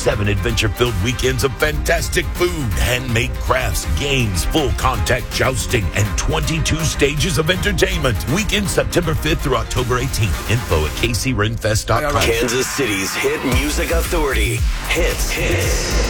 7 adventure-filled weekends of fantastic food, handmade crafts, games, full contact jousting, and 22 stages of entertainment. Weekend September 5th through October 18th. Info at kcrenfest.com. Kansas City's hit music authority. Hits.